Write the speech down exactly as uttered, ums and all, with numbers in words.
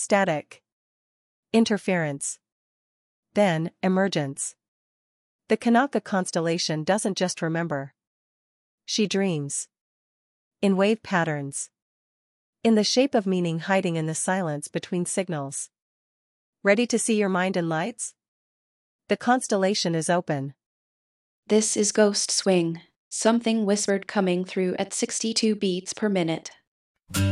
static, interference, then emergence. The Kanaka constellation doesn't just remember. She dreams. In wave patterns. In the shape of meaning hiding in the silence between signals. Ready to see your mind in lights? The constellation is open. This is Ghost Swing, something whispered coming through at sixty-two beats per minute.